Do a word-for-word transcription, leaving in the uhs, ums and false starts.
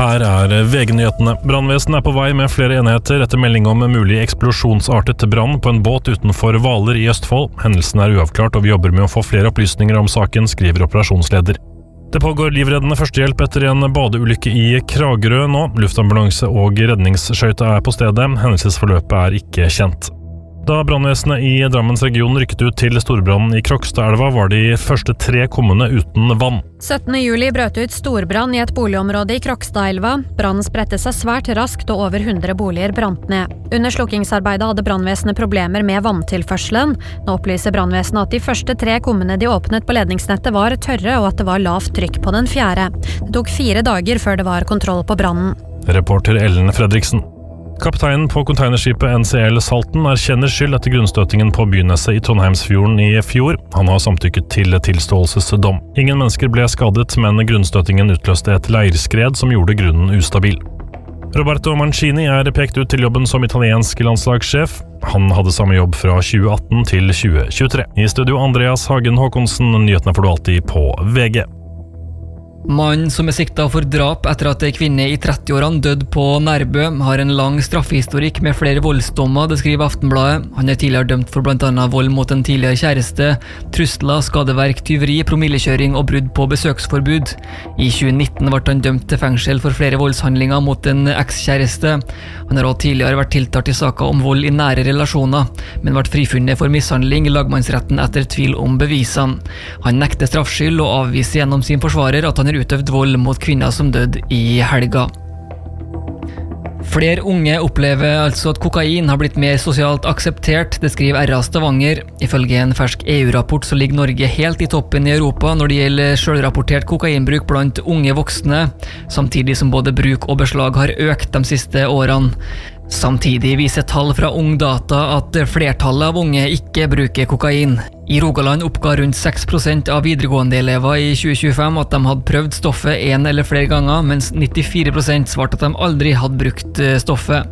Her er V G-nyhetene. Brannvesenet er på vei med flere enheter etter melding om en mulig eksplosjonsartet brann på en båt utenfor Hvaler i Østfold. Hendelsen er uavklart, og vi jobber med å få flere opplysninger om saken, skriver operasjonsleder. Det pågår livreddende førstehjelp etter en badeulykke i Kragerø nå. Luftambulanse og redningsskøyte er på stedet. Hendelsesforløpet er ikke kjent. Da brannvesenet i Drammensregionen rykket ut til storbrannen i Krokstadelva, var de første tre kommunene uten vann. syttende juli brøt ut storbrann i et boligområde i Krokstadelva. Brannen spredte seg svært raskt, og over hundre boliger brant ned. Under slukkingsarbeidet hadde brannvesenet problemer med vanntilførselen. Nå opplyser brannvesenet at de første tre kummene de åpnet på ledningsnettet var tørre, og at det var lavt trykk på den fjerde. Det tok fire dager før det var kontroll på brannen. Reporter Ellen Fredriksen. Kapteinen på containerskipet N C L Salten erkjenner skyld etter grunnstøtingen på Byneset i Trondheimsfjorden i fjor. Han har samtykket til tilståelsesdom. Ingen mennesker ble skadet, men grunnstøtingen utløste et leirskred som gjorde grunnen ustabil. Roberto Mancini er pekt ut til jobben som italiensk landslagssjef. Han hadde samme jobb fra tjue atten til tjue tjuetre. I studio Andreas Hagen Håkonsen, nyhetene får du alltid på V G. Mannen som er siktet for drap etter at en kvinne i trettiårene døde på Nærbø, har en lang straffehistorikk med flere voldsdommer, det skriver Aftenbladet. Han er tidligere dømt for blant annet vold mot en tidligere kjæreste, trusler, skadeverk, tyveri, promillekjøring og brudd på besøksforbud. I tjue nitten ble han dømt til fengsel for flere voldshandlinger mot en ekskjæreste. Han har også tidligere vært tiltalt i saker om vold i nære relasjoner, men ble frifunnet for mishandling i lagmannsretten etter tvil om bevisene. Han nekter straffskyld og avviser gjennom sin forsvarer at han utøvd vold mot kvinner som døde i helga. Flere unge opplever altså at kokain har blitt mer sosialt akseptert, det skriver R A Stavanger. Ifølge en fersk E U-rapport så ligger Norge helt i toppen i Europa når det gjelder selvrapportert kokainbruk blant unge voksne, samtidig som både bruk og beslag har økt de siste årene. Samtidig viser tall fra Ungdata at flertallet av unge ikke bruker kokain. I Rogaland oppga rundt seks prosent av videregående elever i tjue tjuefem at de hadde prøvd stoffet en eller flere ganger, mens nittifire prosent svarte at de aldri hadde brukt stoffet.